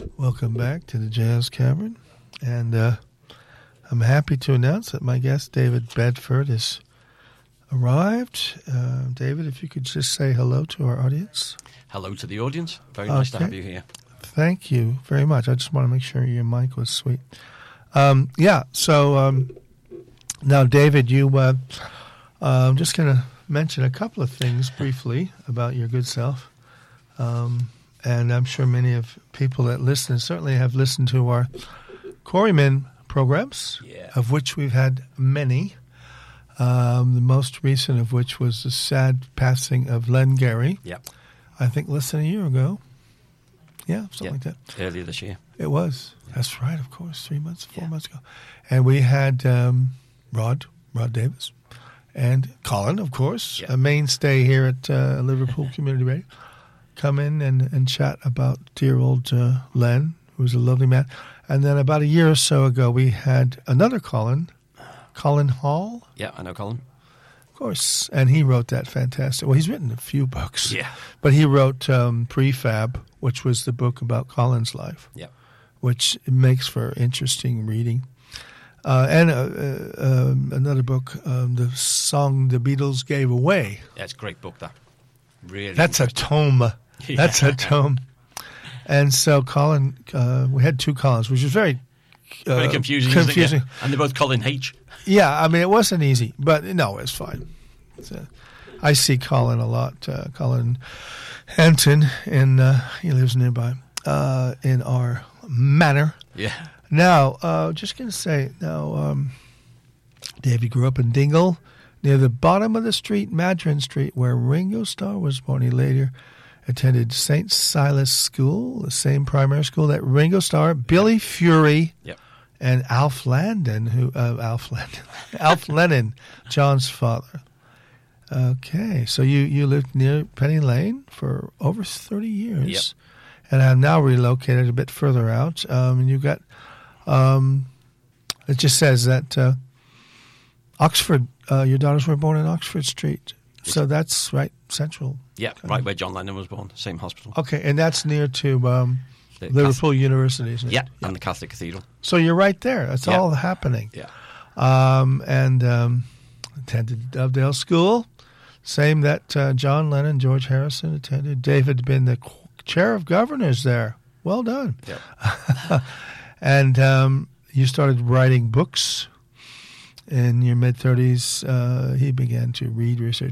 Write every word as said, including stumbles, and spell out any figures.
Welcome back to the Jazz Cavern, and uh, I'm happy to announce that my guest, David Bedford, has arrived. Uh, David, if you could just say hello to our audience. Hello to the audience. Very nice okay. to have you here. Thank you very much. I just want to make sure your mic was sweet. Um, yeah, so um, now, David, you, uh, uh, I'm just going to mention a couple of things briefly about your good self. Um, and I'm sure many of people that listen certainly have listened to our Quarrymen programs, yeah. of which we've had many. Um, the most recent of which was the sad passing of Len Gary. Yep. I think less than a year ago. Yeah, something yep. like that. Earlier this year. It was. That's right, of course. Three months, four yeah. months ago. And we had um, Rod, Rod Davis, and Colin, of course, yep. a mainstay here at uh, Liverpool Community Radio, come in and, and chat about dear old uh, Len, who was a lovely man. And then about a year or so ago, we had another Colin, Colin Hall. Yeah, I know Colin. Of course. And he wrote that fantastic. Well, he's written a few books. Yeah. But he wrote um, Prefab, which was the book about Colin's life. Yeah. Which makes for interesting reading. Uh, and uh, uh, um, another book, um, the song the Beatles gave away. Yeah, it's a great book, that. Really. That's a tome. Yeah. That's a tome. And so Colin, uh, we had two Collins, which was very uh, very confusing. confusing. Isn't it? Yeah. And they're both Colin H. Yeah, I mean, it wasn't easy, but no, it's fine. It's a, I see Colin a lot. Uh, Colin Hampton, and uh, he lives nearby uh, in our manor. Yeah. Now, uh, just going to say, now, um, Davey grew up in Dingle, near the bottom of the street, Madron Street, where Ringo Starr was born. He later attended Saint Silas School, the same primary school that Ringo Starr, Billy Fury, yep. and Alf Landon, who uh, Alf Landon, Alf Lennon, John's father. Okay, so you, you lived near Penny Lane for over thirty years, yep. and have now relocated a bit further out. Um, and you've got, um, it just says that uh, Oxford, uh, your daughters were born in Oxford Street, yes. So that's right central. Yeah, right where John Lennon was born, same hospital. Okay, and that's near to um, Liverpool Catholic. University, isn't it? Yeah, yeah, and the Catholic Cathedral. So you're right there. That's yeah. all happening. Yeah. Um, and um, attended Dovedale School, same that uh, John Lennon, George Harrison attended. David had been the chair of governors there. Well done. Yeah. And um, you started writing books in your mid-thirties. Uh, he began to read, research.